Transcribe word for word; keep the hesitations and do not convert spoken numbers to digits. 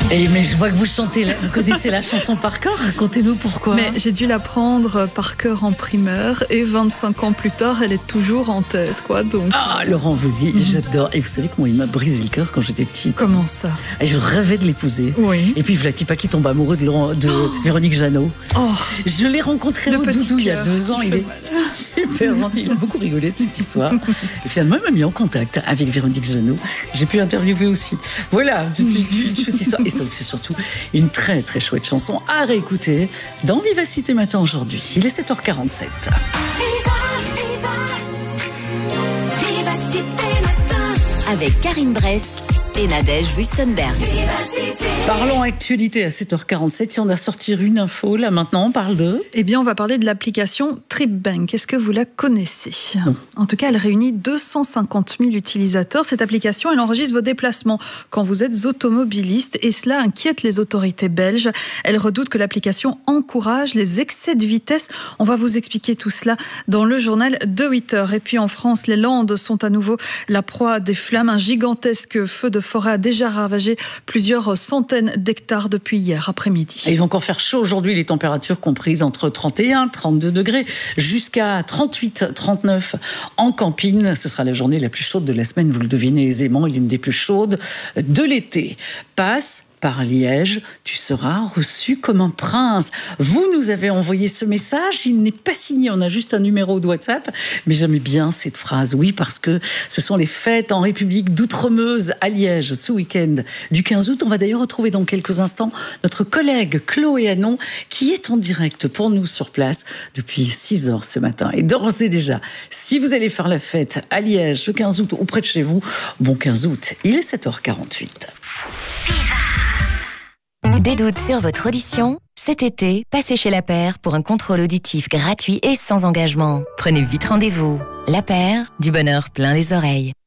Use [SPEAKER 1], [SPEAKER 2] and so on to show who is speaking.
[SPEAKER 1] Et mais je vois que vous chantez, la, vous connaissez la chanson par cœur. Racontez-nous pourquoi.
[SPEAKER 2] Mais j'ai dû l'apprendre par cœur en primaire et vingt-cinq ans plus tard, elle est toujours en tête, quoi. Donc.
[SPEAKER 1] Ah, Laurent Voulzy, mmh. j'adore. Et vous savez que moi, il m'a brisé le cœur quand j'étais petite.
[SPEAKER 2] Comment ça?
[SPEAKER 1] Et je rêvais de l'épouser.
[SPEAKER 2] Oui.
[SPEAKER 1] Et puis Vlati Paki tombe amoureux de, Laurent, de oh. Véronique Jeannot.
[SPEAKER 2] Oh.
[SPEAKER 1] Je l'ai rencontré au Doudou il y a deux ans. Il est super gentil. Il a beaucoup rigolé de cette histoire. Et finalement, il m'a mis en contact avec Véronique Jeannot. J'ai pu l'interviewer aussi. Voilà, une chouette histoire. Et c'est surtout une très très chouette chanson à réécouter dans Vivacité Matin aujourd'hui. Il est sept heures quarante-sept.
[SPEAKER 3] Viva, viva, Vivacité Matin. Avec Karine Bress et Nadège Wüstenberg.
[SPEAKER 1] Parlons actualité à sept heures quarante-sept. Si on a sorti une info, là maintenant, on parle de...
[SPEAKER 2] Eh bien, on va parler de l'application TripBank. Est-ce que vous la connaissez? Non. En tout cas, elle réunit deux cent cinquante mille utilisateurs. Cette application, elle enregistre vos déplacements quand vous êtes automobiliste et cela inquiète les autorités belges. Elles redoutent que l'application encourage les excès de vitesse. On va vous expliquer tout cela dans le journal de huit heures. Et puis en France, les Landes sont à nouveau la proie des flammes. Un gigantesque feu de forêt a déjà ravagé plusieurs centaines d'hectares depuis hier après-midi.
[SPEAKER 1] Et il va encore faire chaud aujourd'hui, les températures comprises entre trente et un, trente-deux degrés, jusqu'à trente-huit, trente-neuf en camping. Ce sera la journée la plus chaude de la semaine, vous le devinez aisément, et l'une des plus chaudes de l'été. Passe par Liège, tu seras reçu comme un prince. Vous nous avez envoyé ce message, il n'est pas signé, on a juste un numéro de WhatsApp, mais j'aimais bien cette phrase, oui, parce que ce sont les fêtes en République d'Outremeuse à Liège ce week-end du quinze août. On va d'ailleurs retrouver dans quelques instants notre collègue Chloé Anon qui est en direct pour nous sur place depuis six heures ce matin. Et d'ores et déjà, si vous allez faire la fête à Liège le quinze août ou près de chez vous, bon quinze août, il est sept heures quarante-huit.
[SPEAKER 3] Des doutes sur votre audition? Cet été, passez chez La Paire pour un contrôle auditif gratuit et sans engagement. Prenez vite rendez-vous. La Paire, du bonheur plein les oreilles.